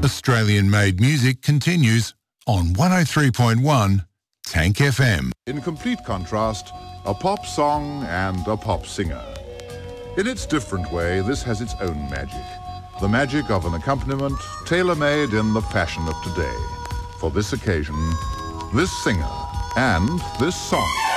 Australian-made music continues on 103.1 Tank FM. In complete contrast, a pop song and a pop singer. In its different way, this has its own magic. The magic of an accompaniment tailor-made in the fashion of today. For this occasion, this singer and this song.